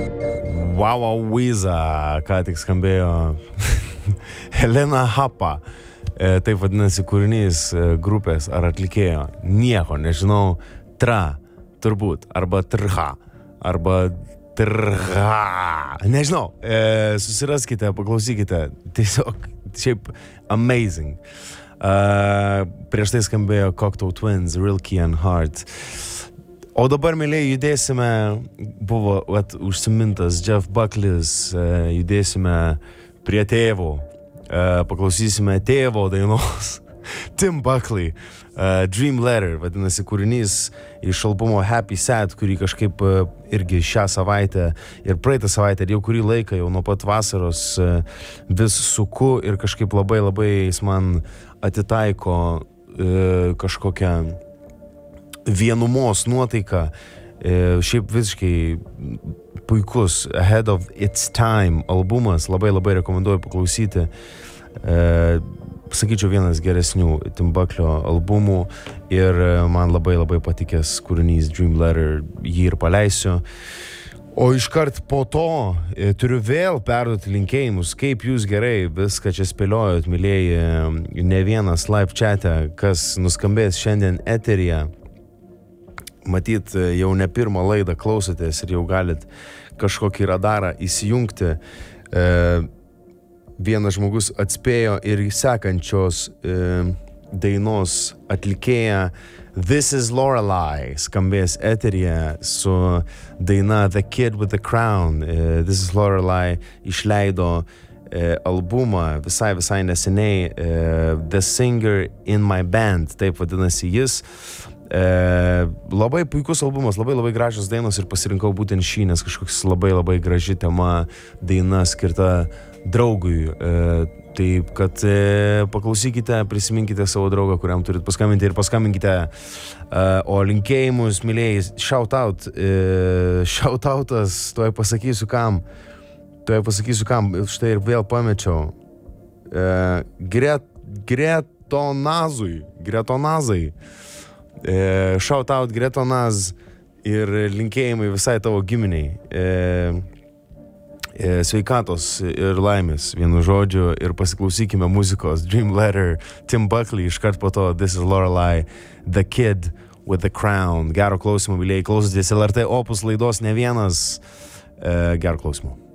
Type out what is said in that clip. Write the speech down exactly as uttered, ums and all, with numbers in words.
Wow, wow, Wiza, ką tik skambėjo Helena Hapa, e, taip vadinasi kūrinys e, grupės ar atlikėjo, nieko nežinau, tra, turbūt, arba trha, arba trha, nežinau, e, susiraskite, paklausykite, tiesiog, šiaip amazing. E, prieš tai skambėjo Cocteau Twins, Real Key and Heart. O dabar, mėlyje, judėsime, buvo at, užsimintas Jeff Buckley's, uh, judėsime prie tėvo, uh, paklausysime tėvo dainos, Tim Buckley, uh, Dream Letter, vadinasi kūrinys iš albumo Happy Sad, kurį kažkaip uh, irgi šią savaitę ir praeitą savaitę ir jau kurį laiką, jau nuo pat vasaros uh, vis suku ir kažkaip labai labai jis man atitaiko uh, kažkokią vienumos nuotaika, e, šiaip visiškai puikus Ahead of Its Time albumas, labai labai rekomenduoju paklausyti, e, sakyčiau vienas geresnių Tim Buckley albumų ir man labai labai patikęs kūrinys Dream Letter, jį ir paleisiu. O iškart po to e, turiu vėl perduoti linkėjimus, kaip jūs gerai viską čia spėliojot, mylėjai, ne vienas live chat'e, kas nuskambės šiandien eteryje. Matyt, jau ne pirmą laidą klausotės ir jau galit kažkokį radarą įsijungti. E, vienas žmogus atspėjo ir sekančios e, dainos atlikėja This is Lorelei skambės eteryje su daina The Kid with the Crown. E, This is Lorelei išleido e, albumą visai visai neseniai, e, The Singer in My Band, taip vadinasi jis. E, labai puikus albumas, labai labai gražios dainos ir pasirinkau būtent šį, nes kažkoks labai labai graži tema, daina skirta draugui. E, taip, kad e, paklausykite, prisiminkite savo draugą, kuriam turit paskambinti ir paskambinkite. E, o linkėjimus, mylėjai, shout out, e, shout outas, tuoj pasakysiu kam, tuoj pasakysiu kam, štai ir vėl pamečiau. E, Gret, Gretonazui, Gretonazai. E, shout out Gretonaz ir linkėjimai visai tavo giminiai, e, e, sveikatos ir laimės vienu žodžiu ir pasiklausykime muzikos. Dream Letter, Tim Buckley, iškart po to This is Lorelei, The Kid with the Crown. Gero klausimo, mylėjai, klausotės L R T Opus laidos ne vienas, e, gero klausimo.